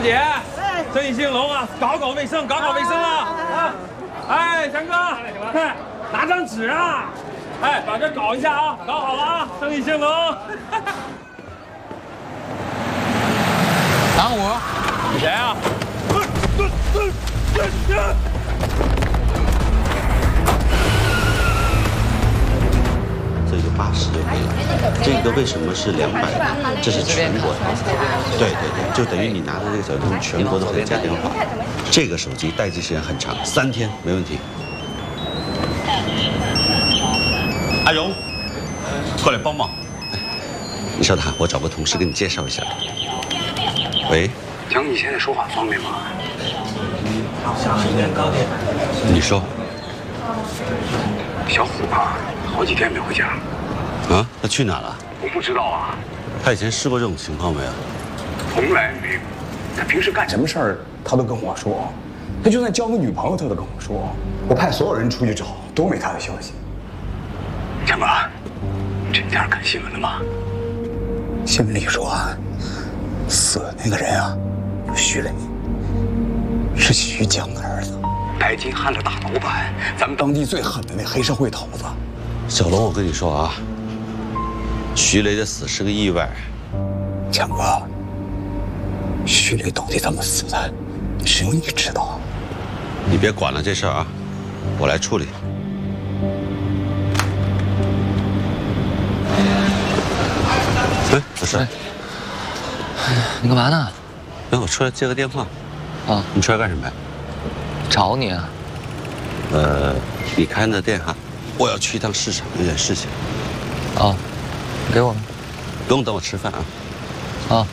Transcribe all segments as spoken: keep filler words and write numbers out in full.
姐，生意兴隆啊，搞搞卫生，搞搞卫生啊！啊，哎，强哥，哎，拿张纸啊，哎，把这搞一下啊，搞好了啊，生意兴隆。 打我！ 你谁啊？ 这个八十就可以了。这个为什么是两百？这是全国的。对对对，就等于你拿着这个手机，全国都可以加电话。这个手机待机时间很长，三天没问题。阿荣，过来帮忙。你稍等，我找个同事给你介绍一下。喂， 讲你现在说话方便吗？ 你说。 小虎啊，好几天没回家。 啊？他去哪了？ 我不知道啊。 他以前试过这种情况没有？ 从来没有。他平时干什么事儿，他都跟我说。他就算交个女朋友，他都跟我说。我派所有人出去找，都没他的消息。强哥，这天看新闻了吗？新闻里说，死的那个人啊，徐磊，是徐江的儿子。白金汉的大老板，咱们当地最狠的那黑社会头子。 小龙，我跟你说啊，徐雷的死是个意外。 强哥，徐雷到底怎么死的，只有你知道。 你别管了这事儿啊，我来处理。哎，老师， 你干嘛呢？ 哎，我出来接个电话。 啊， 你出来干什么呀？ 找你啊。 呃，你开的店哈，我要去一趟市场，有点事情。 哦，给我。 不用等我吃饭啊。 啊。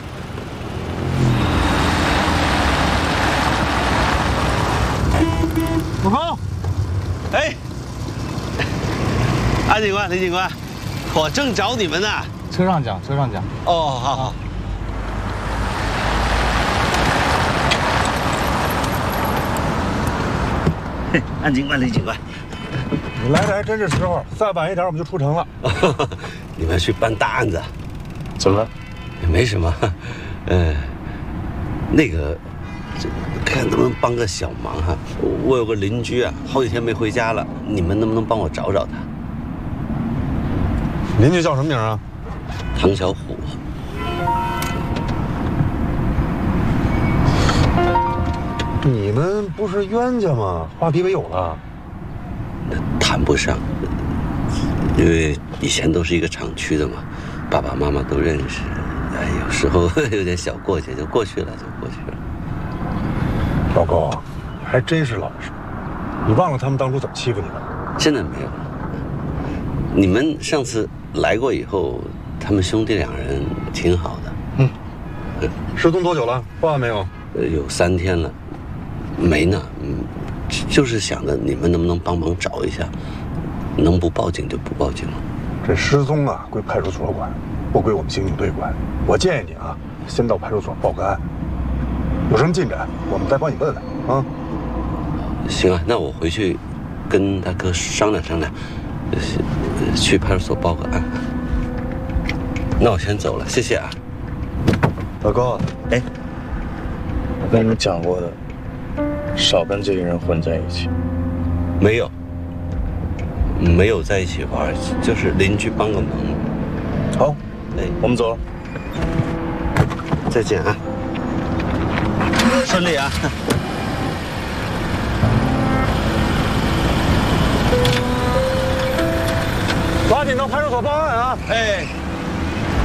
悟空，哎，安警官，李警官，我正找你们呢。 车上讲，车上讲。 哦，好好。嘿，安警官，李警官， 你来的还真是时候，再晚一点我们就出城了。 你们去办大案子？ 怎么了？ 没什么，呃，那个，这看能不能帮个小忙哈？我有个邻居啊，好几天没回家了，你们能不能帮我找找他？ 邻居叫什么名啊？ 唐小虎。 你们不是冤家吗？话题没有了。 谈不上，因为以前都是一个厂区的嘛，爸爸妈妈都认识。哎，有时候有点小过节，就过去了，就过去了。 老高，还真是老实。你忘了他们当初怎么欺负你的？ 现在没有了。你们上次来过以后，他们兄弟两人挺好的。 嗯。失踪多久了？报案没有？ 呃，有三天了。没呢。嗯，就是想着你们能不能帮忙找一下，能不报警就不报警了。 这失踪啊，归派出所管，不归我们刑警队管。我建议你啊，先到派出所报个案，有什么进展，我们再帮你问问啊。 行啊，那我回去跟大哥商量商量，去派出所报个案。那我先走了，谢谢啊。 老高， 哎， 我跟你们讲过的，少跟这个人混在一起。 没有，没有在一起玩，就是邻居帮个忙。 好， 哎， 我们走了。 再见啊，顺利啊。 抓紧到派出所报案啊！ 哎。